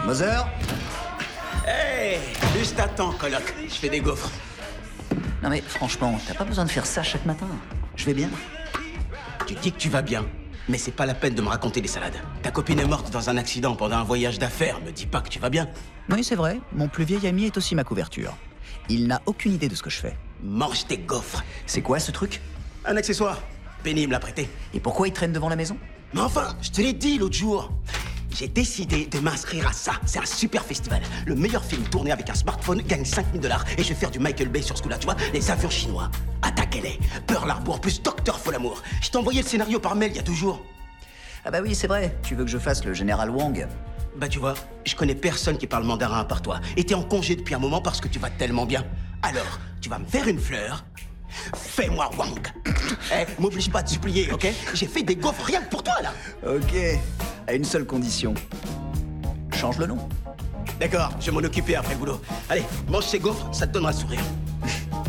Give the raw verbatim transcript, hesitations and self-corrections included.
Mother? Hey, juste à temps, coloc. Je fais des gaufres. Non mais franchement, t'as pas besoin de faire ça chaque matin. Je vais bien. Tu dis que tu vas bien, mais c'est pas la peine de me raconter des salades. Ta copine est morte dans un accident pendant un voyage d'affaires. Me dis pas que tu vas bien. Oui, c'est vrai. Mon plus vieil ami est aussi ma couverture. Il n'a aucune idée de ce que je fais. Mange tes gaufres. C'est quoi ce truc? Un accessoire. Penny me l'a prêté. Et pourquoi il traîne devant la maison? Mais enfin, je te l'ai dit l'autre jour. J'ai décidé de m'inscrire à ça. C'est un super festival. Le meilleur film tourné avec un smartphone gagne cinq mille dollars. Et je vais faire du Michael Bay sur ce coup-là, tu vois. Les avions chinois. Attaque L A, Pearl Harbor plus Docteur Folamour. Je t'ai envoyé le scénario par mail il y a deux jours. Ah bah oui, c'est vrai. Tu veux que je fasse le général Wang? Bah tu vois, je connais personne qui parle mandarin à part toi. Et t'es en congé depuis un moment parce que tu vas tellement bien. Alors, tu vas me faire une fleur. Fais-moi Wang. Eh, m'oblige pas à te supplier, ok? J'ai fait des gaufres rien que pour toi, là. Ok. À une seule condition. Change le nom. D'accord, je vais m'en occuper après le boulot. Allez, mange ces gaufres, ça te donnera le sourire.